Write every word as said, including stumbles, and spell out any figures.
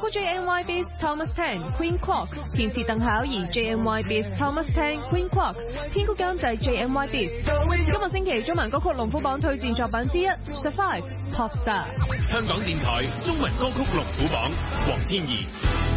曲 J M Y Beats Thomas Tan Queen Quark， 填詞鄧巧儀 J M Y Beats Thomas Tan Queen Quark， 編曲監製 J M Y Beats。今個星期中文歌曲龍虎榜推薦作品之一 Survive Pop Star。 香港電台中文歌曲龍虎榜，黃天怡。